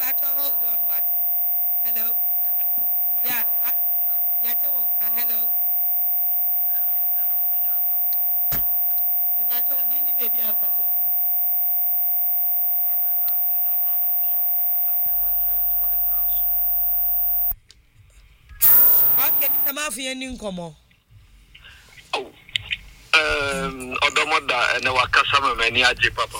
Bacho, hold on, Wati. Hello? Yeah, hello? Bacho, didn't baby have a okay, Mr. Mafia, new come. Odomoda and Wakasama many aji papa.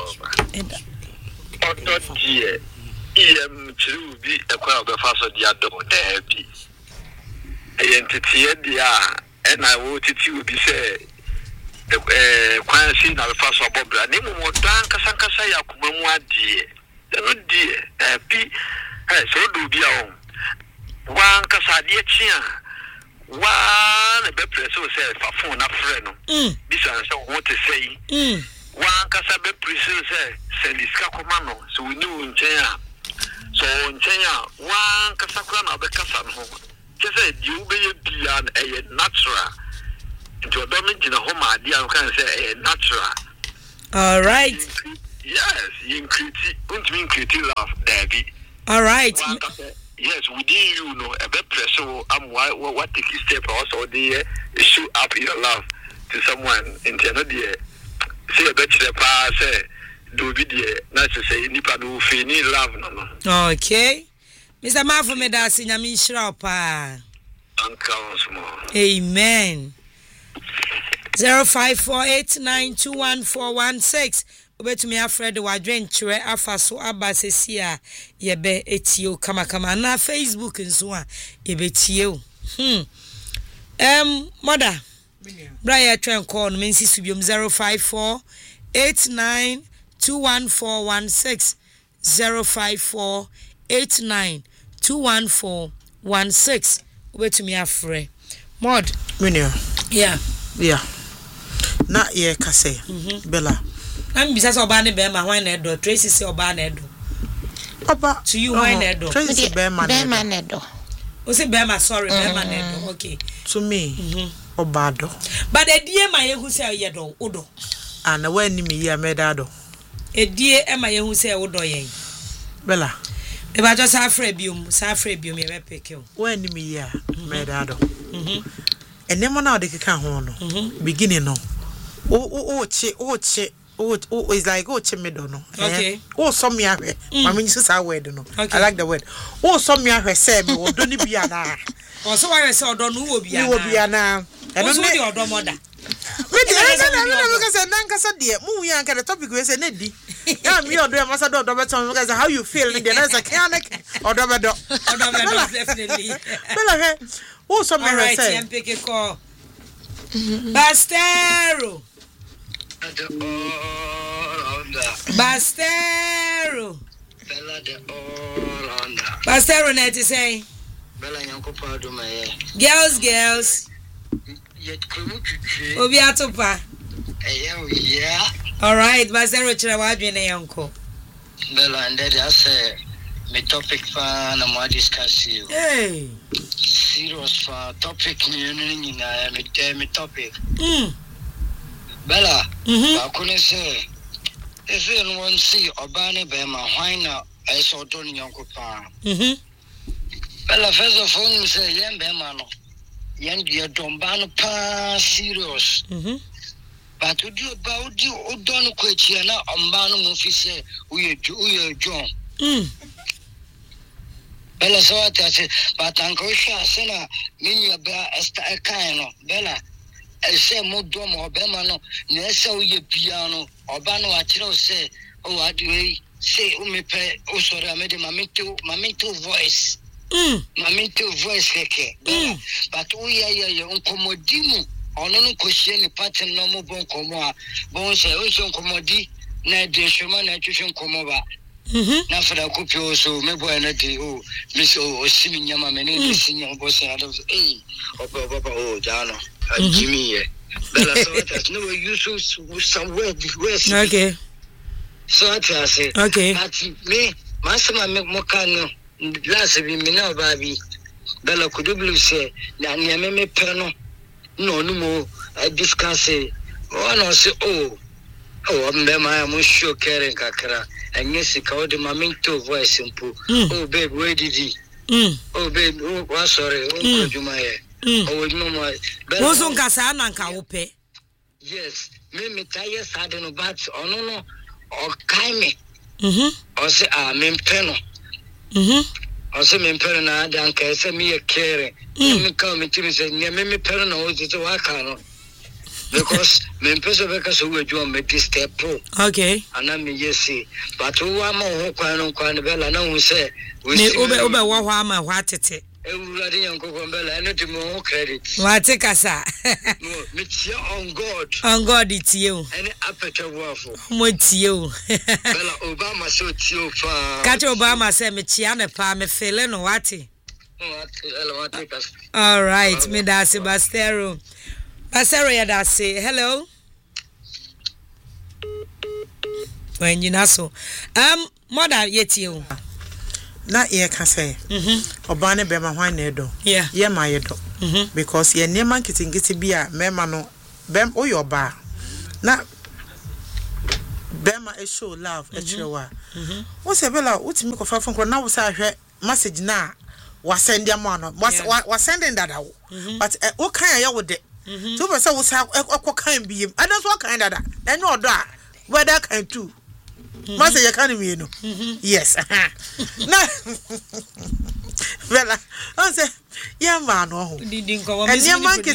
Odo die chiru bi ekwa obefaso dia do debi. Entity dia and I will titi bi say kwan si na befaso bobra ni mo dan kasankasa yakuma mu adie. No die bi so do bia on. Wan kasadie chia one be press so say fa phone na frɛ no bisan say what to say one kasa be press say send iska koma no so we knew nchen so nchen one kasa kra na be kasa no say you be bia na natural into do me gina ho ma dia kan say natural. All right, yes, you create love David. All right. Yes, within you know a better so what take step also the show up your love to someone in the say a better pass do video not to say nipa do feel love no. Okay. Mr. Mafumeda sinyami shropa. Uncle small. Amen. 0548921416 obetumi afred wadwenkyerɛ afa so aba sesia yebe etio kama na Facebook nso a yebetie o mother Brian twen call no mensi subiom 0548921416 0548921416 obetumi afred mod yeah na ye kase Bella I'm bisa so ba ne be ma hwan na edo Tracy se oba na edo papa to you hwan na edo Tracy be ma na edo o se be ma sorry be ma na edo okay to me oba do but edie ma yehu se ye do odo ana wani me ya meda do edie e ma yehu se odo yen Bella e ba jo sa afra biom ye be peke o wani me ya meda do enemo na ode keka ho no beginning no o it's like chimido no okay so me ahwe mama nyi sa word no I like the word so me ahwe say me odo ni bia na so why say odo no wo bia na eno ne odo moda me dey na say nankasa de mu wi anka the topic we say na di ya me odo e masa do beton because how you feel in the na say kanek odo bedo definitely bela he so me ahwe say right pick call Bastero Bastero net is saying girls Obiatopa yeah all right Bastero chira wadwe na yanko Bella and that I say me topic for na mo discuss you hey serious for topic ni na me topic Bella I couldn't say if anyone see Obani Bema why na I saw Tony Yanko pa Bella first of all say yen Bema no yen dia dombano pa serious but would you about you don't quit na ombano mo fi say we John Bella so what I say but Uncle Sha na me ba esta kind no Bella I say mo do mo Bema no na say we piano Obano achiro say oh what do we say o me pe o sorry I made mamito voice mamito voice keke but o ya unkomodimu ono no kohie ni pattern no mo bon komo a bon say o so unkomodi na de shoma na twetwe nkomo ba na fada kopi o so me boy na de o me so o simi nyama me ne sinya bo say ado oba o jano Jimmy Bella so that no you so some word okay so I say okay but me masama me mokano last bi me na baby Bella could blue say na me pe no mo I discuss oh no say oh Oh, mbema mo show caring kakra. Enye sika o de mamento voice mpo. Oh babe, where did he? Oh babe, oh sorry, oh juma ye. Oh no. Wo so nkasa na nka wo pe. Yes, me tire sad no but ono no o kai me. O se me mpeno. O se me mpeno na ada nka se me ye caring. Me ka me timi se me mpeno na o se wa ka no. Because me person because we do me this step pro. Okay. And I me yes see. But who am I kwan bella na we say we see obe wo hwa ma hwa tete. Everybody yanko bella any to me credit. What take asa? No, me tie on God. On God it you. Any aperture wafo. Mo tie o. Bella Obama so tie fa. Catch Obama say me chia ne pa me fele no wati. All right, me da Sebastero. Pastor Yada say hello. When you know so. Mother yet you. Na ye can say. Obane be ma hwan na edo. Yeah. Ye ma yedo. Because ye neman kitingiti bia mema no bem oyoba. Na bema e show love e chewa. Wo se bela utimi ko fa fon ko na wo sa hwe message na wa send am no. Wa sending that out. But o kan ya wo de. So person will say kan bi I don't want kind that then no do whether can too must say you can me no yes na vela on say yeah man no and your monkey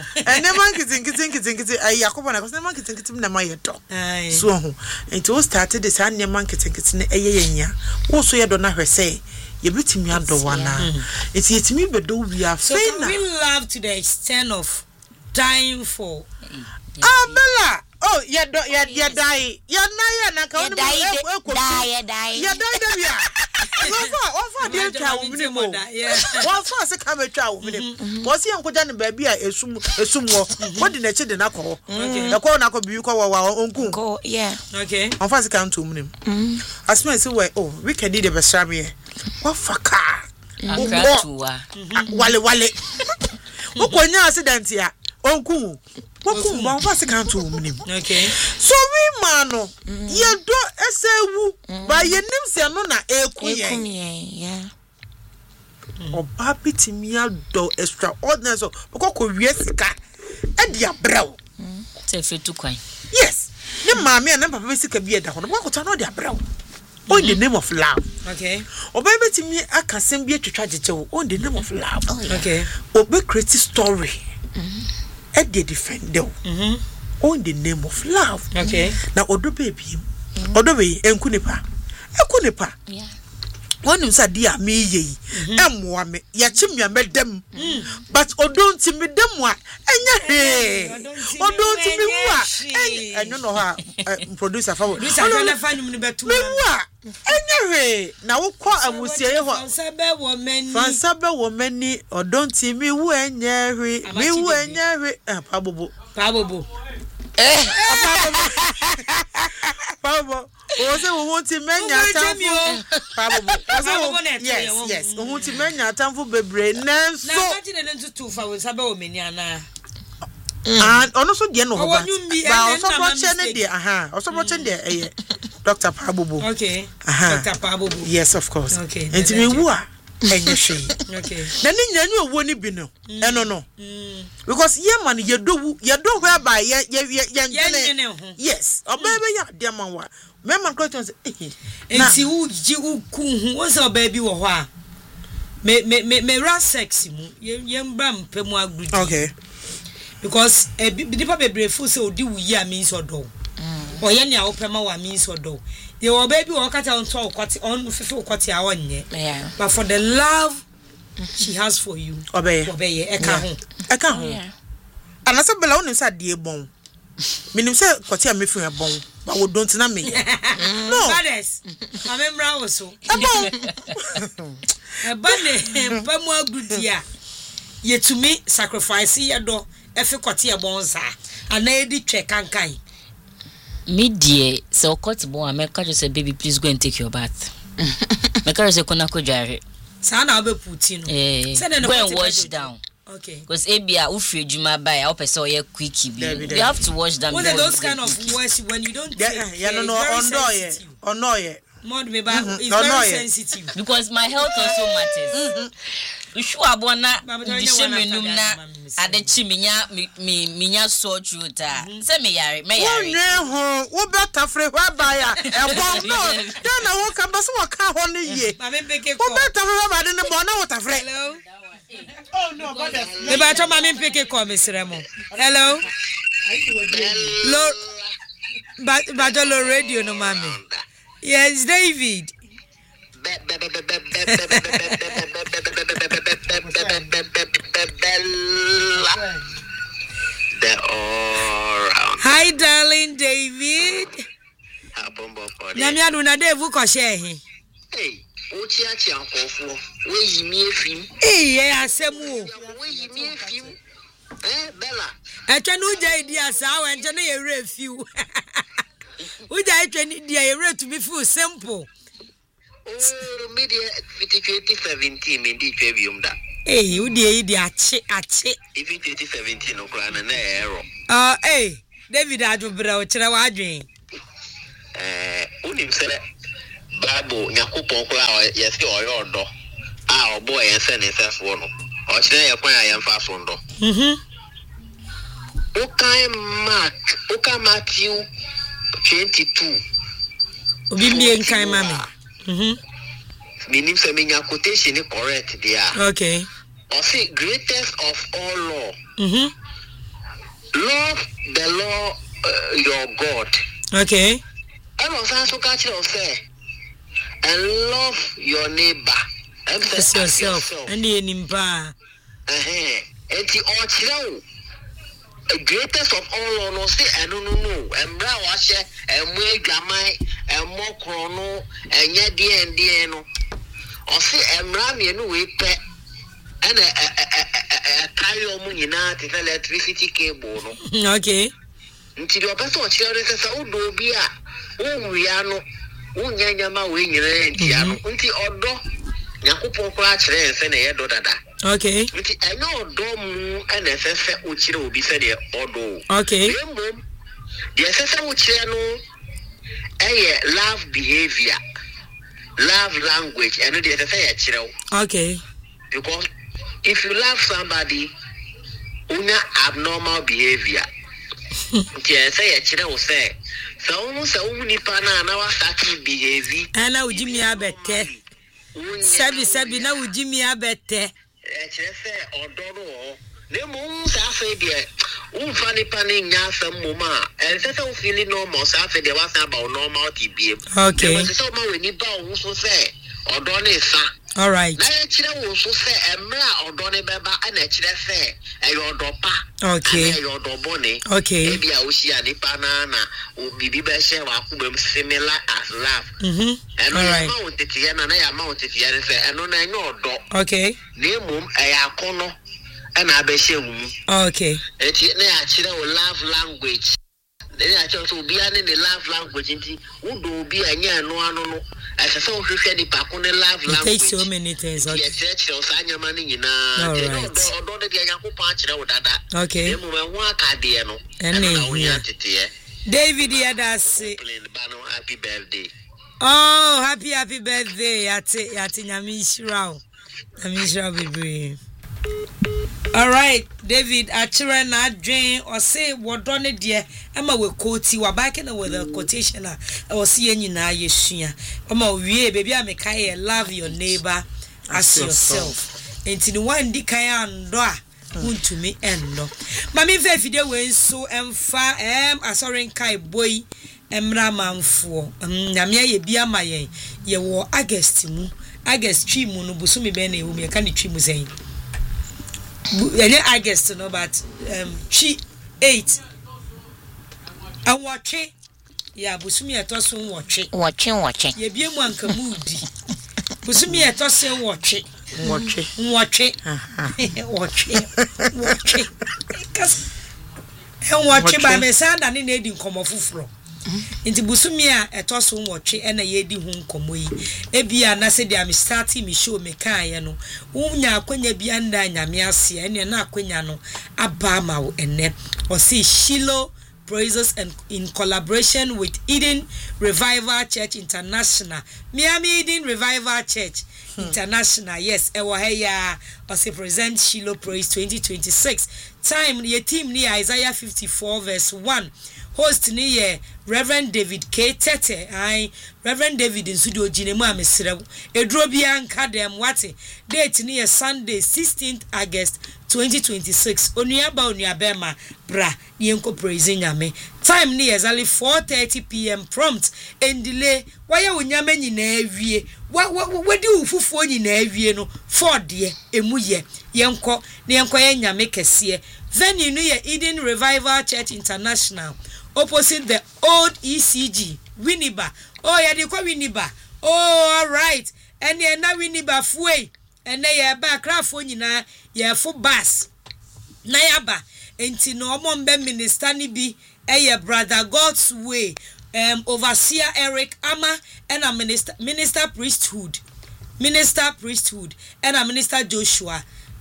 ay yakobo na because monkey na my do so ho and we started this and your monkey na eyenya wo so ye do na hwese ye bitimi adowana it yetimi bedo we are so we love to the extent of dying for Bella oh you die you na ka die one dey twa wo mini mo one for se ka metwa wo mini mo se enkoja ne ba bi a esum wo de na chi de na ko e ko na ko bi ko wa onku yeah okay on for se ka nto mini asma se we oh we can do the best me what faka wale okonya accident ya onku wokum ba fa sekanto omnim okay so we mano ye do esewu ba ye nim se no na ekuye yeah oba bitimi ado extraordinary so ko wie sika e dia brew se fetu kwan yes ne maame na papa sika bi e da ho no ko ta no dia brew on the name of love okay oba bitimi akasem bi atwetwa jejewo on the name of love okay oba create story at the defender on the name of love okay now odo baby odo we enkunipa yeah wonim sa dia me yi emwa me ya chimya medem but odo ntimi dem a enya he odo ntimi wa enyo no ha producer fa producer na fa nyum ni betu wa enya he na wo kwa amusie ye ho fansa be wo mani odo ntimi wu enya he mi wu enya he pabobo Pabo o se wo want menya tamfo Pabo yes o want menya tamfo bebre nanso na ka tine ntutu fa wo sabe o meni ana and ono so de no ho ba o so broche ne de o so broche de Dr. Pabo okay Dr. Pabo yes of course okay enti me wu a enye hwe okay na ni nyanyu owo ni bi no eno no because ye man ye do where by ye yes obebe ya de man wa me man question say enti wu ji ku hu wo say obebe wo ho a me ra sexy mu ye mba mpemu agudi okay because dipa bebre fu say odi wu yi a means odo oye ni a opema wa means odo ye wo baby wo kata on to kwati on fifi kwati a wonye but for the love she has for you obeye eka ho anasa bela woni sa de bon minim se kwati a mefi e bon ba wo don't na me no brothers amemra wo so ebane pamu agudia yetumi sacrifice ye do efi kwati e bon sa ana edi twe kankan Midie, so cut bon, America just say, baby, please go and take your bath. America say, Konako Jare. Sana be Putino. Go and wash down. Okay. Because ebia ufre juma buy or person or quickie. You have to watch them. What are those kind of words when you don't take on no ye. More me ba is very sensitive. Because my health also matters. Ushu abona dishe menum na adechi minya so chuta. Se me yare. Wo better free where buy a bomb no. Then I walk up so waka ho ne ye. Wo better free buy the bona water free. Hello. Oh no, but the better mama pick call Miss Remo. Hello. Badolo radio no mami. Yes, David. Hi, darling David. Nami aduna Devu ko share he. Hey, Ochi achi ankofo. We yi mi efim. Eh, asemu. We yi mi efim. Bella. Etwa no ja idi asa wa enje no ye refiu. Uja etwa ni dia ye re to be feel simple. Oh, media 2017 me di twa biom da. Eh, udi di ache. Even 2017 no kra na error. David adubra o kire wa adwen. Unim sele Bible Yakupon kra yesi oyo odo. Obo yense ne sefo no. O kire ye kwan ayemfa so ndo. Okay, Matthew 22. Obi mbie nkai mami. Meaning say your quotation is correct there. Okay. I say greatest of all law. Love the law your God. Okay. I was also catch you say and love your neighbor. As yourself. And the nimba. Enti ochiro. Greatest of all law no say no. Embra wa hye emu adwaman emo krono enye de no. O say emra me no we pe and carry omu nyina te electricity cable no. Okay. Nti the person o chire say odo bi a onwia no unyanyama we nyina ntia no. Nti odo Yakupon kra chire nse na ye do dada. Okay. Nti enyo odo mu na efefe o chire obi se de odo. Okay. Remom the efefe o chire no love behavior. Love language and the efefe ya chire. Okay. Because if you love somebody una abnormal behavior. Nti say ya chire o say so nipa na wa start behavior. Ana ujimi abete. Sabi na ujimi abete. Chese odoro nemu sa fe de unfa nipa ne nya asam moma sese o feel normal sa fe de wasa about normal tbm. Okay. So ma we ni ba o so se odo ne sa. All right. Na e kire wo so se emra odo ne beba na e kire se e yodo pa. Okay. E yodo bone. Okay. E bia o hia nipa na o bibi be hye wa akubam similar as love. All right. Ma o tete na ya ma o tete ya se eno na enyo odo. Okay. Nemum ayakono and abeshemu. Okay. Eti na ya chire o love language. Then I just be an in the love language inti udo bi anya no ano no. Asa so hwehwe di pa ko ne love language. It takes so many things. Okay. Yes, chire o sanya ma ni nyina. Odo de Yakupon chire o dada. Okay. Nemum ho akade no. David Yadasi. Happy birthday. Oh, happy birthday. Yati Nyamishra. Nyamishra baby. All right, David, achira na adwen or say what done dear. Emma we quote wa back in with a quotation. I was seeing you now, Yeshua. Emma, we baby, I make I love your neighbor as yourself. And in one dikaya and doa. To me and no. Mammy Fefide went so sorry kai boy emra manfo. Namia ye bia maye ye wo August tree mu no busumi be na ewumi ka ni tree mu sen. Ye August no but tree 8 and watche ya busumi etoso watche ye bia mu anka mudi busumi etoso watche watch cuz watch by me say that na edi nkomo fufuro Inti busumi a etoso nwotwe ena yedi hu nkomo yi. Ebia na se dia me start me show me kan ye no. Unya akwanya bia nda nyame ase ene na akwanya no aba ma wo ene. O say Shiloh Praises and in collaboration with Eden Revival Church International. Miami Eden Revival Church International. Yes, ewa heya ose present Shiloh Praise 2026. Time ye team ni Isaiah 54 verse 1. Host ni ye Reverend David K. Tete. Reverend David in studio jinemu amesrew. Edro bia nka dem wate. Date ni ye Sunday 16th August 2026. Onuaba bra yenko praise nyame. Time ni exactly 4:30 p.m. prompt and delay. Why unyame nyina awie. Wadi ufufuo nyina awie no 4 de emu ye. Yenko nyame kese. Venue ni ye Eden Revival Church International. Opposite the old ECG Winneba. Oh yeah, they call Winneba. Oh, all right. And yeah, now Winneba fuwe. And they are back rafo nyina ye full bus. Na yaba enti no omombe minister ni bi brother God's way. Overseer Eric Ama and a minister priesthood and a minister Joshua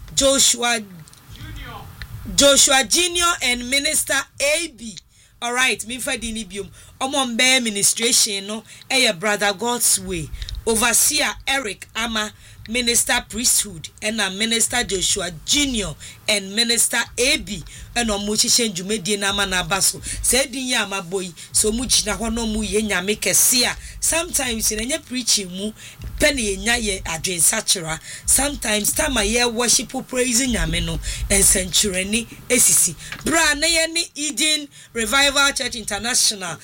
Junior and minister AB. All right, me for dinibium omombe administration no brother God's way. Overseer Eric Ama, minister priesthood and a minister Joshua Junior and minister AB and omuchishen jumedi na manabaso said ya maboy so much na hono mu ye nyame kesia. Sometimes in any preaching mu penny nya ye adwen sachera, sometimes time ye worship praising nyame no and century esisi bra na ye ni Eden Revival Church International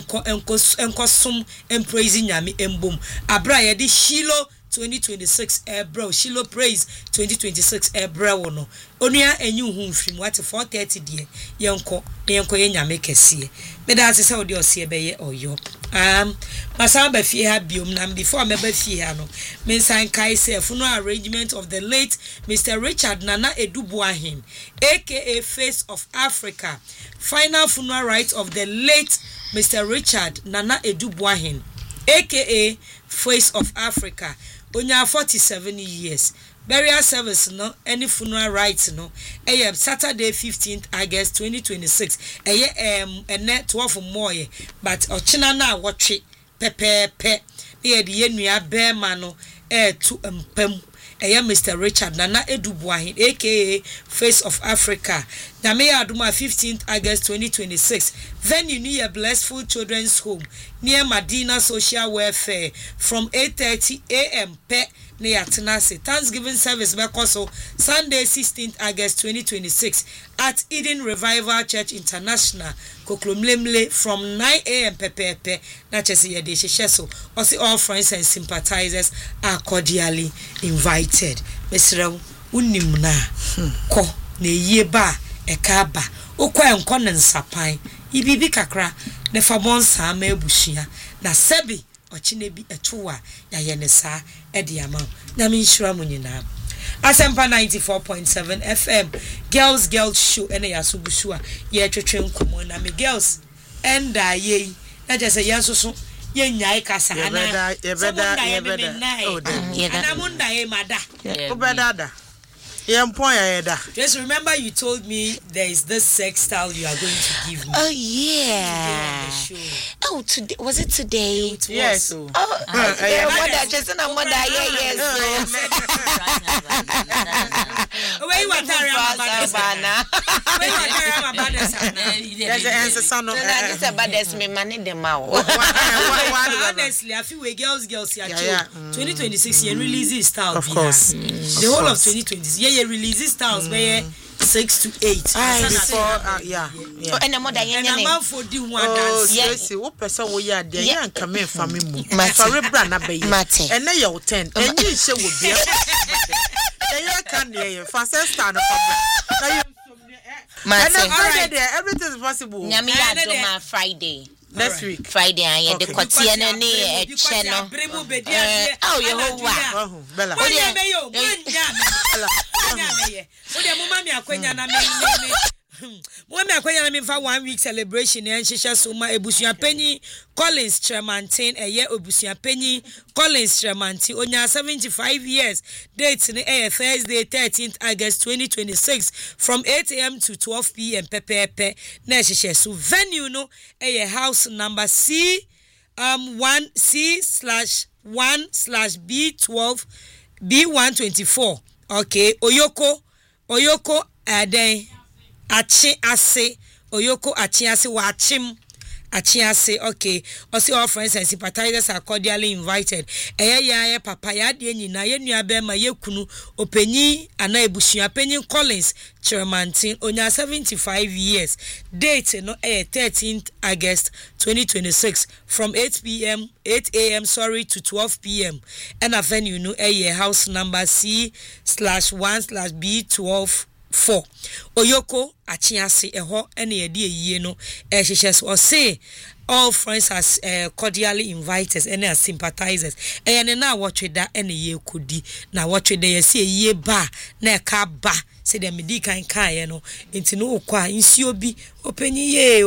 enkosom and praising nyame embom abra ye di Shiloh 2026 bro Shiloh Praise 2026 bro no onua enyu hu mfrim what 4:30 die yenko ye nyame kese me da se odi ose be ye oyo masamba fie ha biom na before me ba fie ha no me san kai se funeral arrangement of the late Mr. Richard Nana Edubuahin aka Face of Africa. Final funeral rites of the late Mr. Richard Nana Edubuahin aka Face of Africa. Onya 47 years. Burial service no any funeral rites no. Saturday 15th August 2026. Ene 12 more but ochina na watwe pepepe. E de yenua bema no to empem. Mr. Richard Nana Edubuahin aka Face of Africa. Nameya Aduma 15th August 2026. Venue near Blissful Children's Home near Medina Social Welfare from 8:30 a.m. near Tenase. Thanksgiving service Bekoso Sunday 16th August 2026 at Eden Revival Church International Koklomlemle from 9 a.m. pepepe. Na chesi ye de shesheso. Also all friends and sympathizers are cordially invited. Mesrew unim na ko ne yeba ekaba okwa enko ne nsapan ibibi kakra ne fabon sa ma ebushia na sebi ochine bi etowa ya ye ne sa ede ama na me nhira mu nyina Asempa 94.7 FM girls show ene ya subushu a ye twetwe nkomo na me girls enda ye na je se yensoso ye nyai kasa ana ye beda ana munda ye mada obeda just remember you told me there is this sex style you are going to give me. Oh yeah. Oh, today was it today? It yes. was. Oh, mother just na mother yes. Where you want to there's an answer son of this about this me money them out. Honestly, I feel we girls here 2026 year release style. Of course. The whole of 2026 release styles by 6 to 8. Before yeah. And the mother and a man for the one dance. Yes, what person we are there yan come in from me. For brana be. And now you 10. And you say would be. You can hear fast stand for. And Friday there everything is possible. Nyami do my Friday. Next week. Friday and the quartier na e channel. Oh Yehovah. Bella. When me akwanya me fa 1 week celebration and shisha so ma ebusua penyi Collins Tremantin eye ebusua penyi Collins Tremantin onya 75 years. Date ni Thursday 13th August 2026 from 8 a.m. to 12 p.m. pepepe na shisha so venue no house number C1C/1/B12 B124. Okay, Oyoko Aden Achi Ase Oyoko Achi Ase Wachim Achi Ase. Okay, also all friends and sympathizers are cordially invited. Eya papa ya de nyina ye nuabe ma yekunu openyi ana ebusua penyi Collins Tremantin onya 75 years. Date no 13th August 2026 from 8 a.m. to 12 p.m. and a venue no house number C/1/B12 4. Oyoko Achiase eho ene yedi eyiye no ehyehyes or say all friends as cordially invited and as sympathizers ene na watwe da ene ye kodi na watwe da yesi eyiye ba na ka ba se dem di kan ye no enti no kwa nsi obi openyi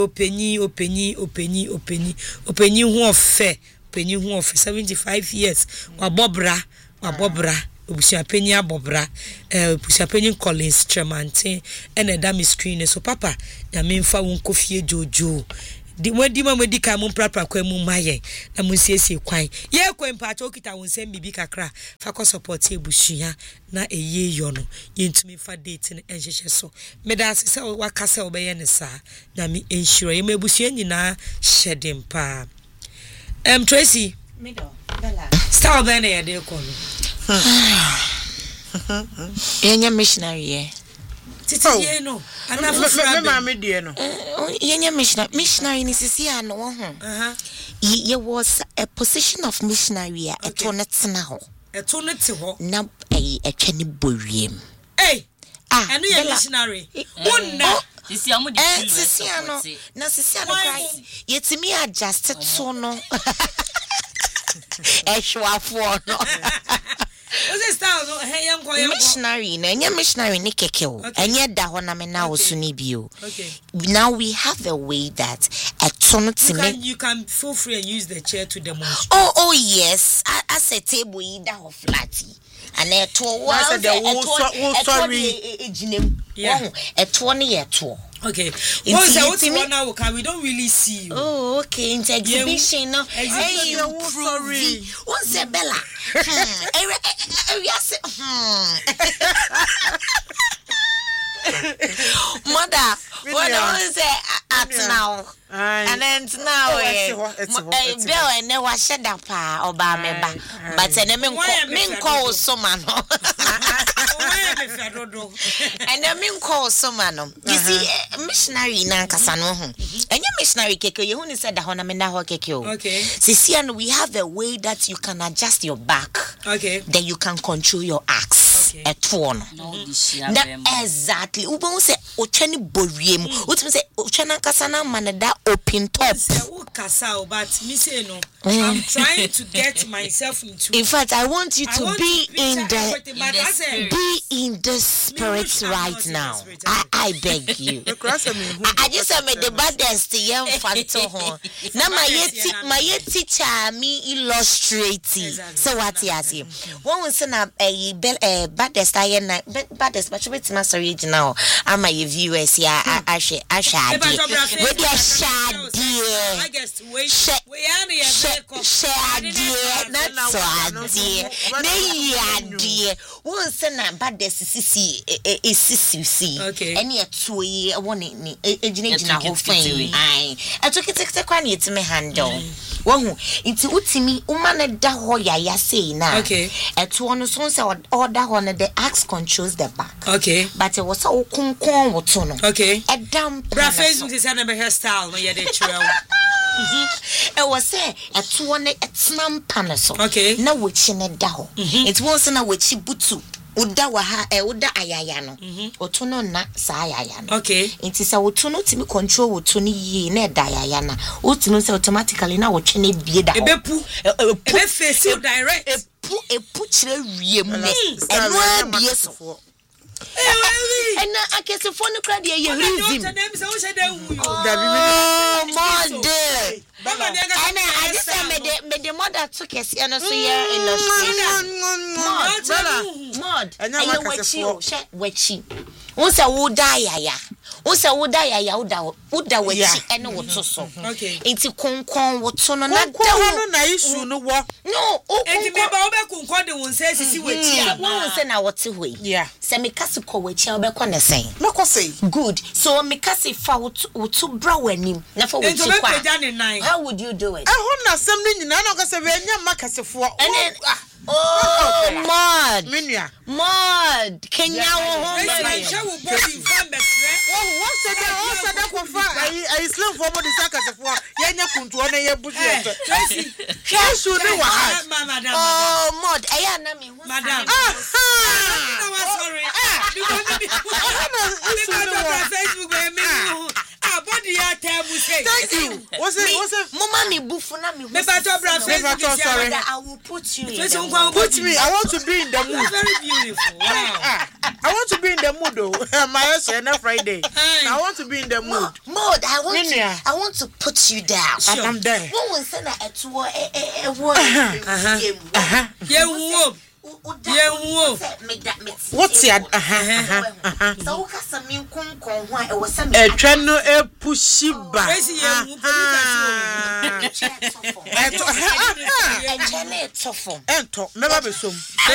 hu ofe 75 years wabobra obusia penyi abobra obusia penyi Collins Tremantin ene da mi screen so papa ya me mfa won kofie jojo di madi ka mun prapra kwa mu maye na mun siesie kwan ye kwan pa cha okita won sem bibi kakra fa ko support ebusia na eye yo no yentumi fa date ne enhyehyɛ so meda se wakasa obeye ne sa na mi ensure ye mebusia nyina hyedem pa Tracy middle bella star ben e de ko no Yenya missionary Titi ye no ana me mama die no Yenya missionary ni sisi ano wo ho ye was a position of missionary eto ne tena ho na etwa ni boriem anu ye missionary wonna sisi amu di sisi ano na sisi ano kai yetimi adjust to no Eshwafo no What's this style? No, hey, young boy. Missionary, na missionary ni kekeo. Enye da ho na me na osuni bio. Okay. Now we have a way that you can feel free and use the chair to demonstrate. Oh yes. As a table ida ho flatty. And eto wa sorry ejinem. Eto ni eto. Okay. What's now we don't really see you. Oh, okay. In exhibition no. Hey, sorry. What's the Bella? Mother, what was it at now? And then now, Bill and never shed up Obama, but an min call someone. And a min call someone. You see, missionary Nankasano, and your missionary keke, you only said the Honamina Hokekyo. Okay. See, and we have a way that you can adjust your back. Okay. Then you can control your axe at one. Exactly. Ubon say Ochani Boriem. Utum say Ochana Kasana Manada open top. But I'm trying to get myself into. In fact, I want you to be in the spirit right now. I beg you. I just made the baddest young phantom. Now my teacher me illustrating. So what he has him. One was a baddest baddest but it's my original. I'm a viewers here. I shall with your shad dear. Once a baddest sissy is sissy. Okay. And yet, so one in a whole thing. I took it to cranny to me handle. One it's Utimi, Umana Dahoya say now. Okay. At one son's order on the axe controls the back. Okay. But it was so concon with tono. Okay. A damn Facebook is another hairstyle. No, yeah, they trail. It was say a 200 at snam panaso. Okay. No witch in a dow. It wasn't a witchy butsu. Uda waha uda ayayano. Otuno na sayayano. Okay. It is a utuno to me control utuni ye ne dayayana. Utuno say automatically now watching bieda. Ebepu face you direct. A putre riem and one BS. And I can see phone credit ye reason. Mother. And I just said the mother took us and so here illustration. Mod. And you wechi. Once a would die, Osa woda ya woda wechi ene woto so. Okay. Enti konkon woto no na da na isu no wo. No, enti me ba obekonkon de won se sisi wechi a. Won se na wote hoi. Yeah. Se me kase ko wechi obekọ na sen. Me ko say. Good. So me kase fa woto bra wanim. Na fa wechi kwa. How would you do it? Ehun na sem ni nyina na ko se we nya makasefo. Ene oh, Mod. Minya. Mod. Kenya wo home. What said that I Islam for the Sakasafo. Yanya Kuntu, and a bush. Oh, Mod. I am Madam. Sorry. Thank you. What's it? Mama me bufuna me. Sorry. I will put you in. Put me. I want to be in the mood. Very beautiful. Wow. I want to be in the mood though. My house Friday. I want to be in the mood. Mod, I want to put you down. Sure. I'm there. What was that at what? What's your so kasamin kon ho e wasam etwa no epushiba ento meba besom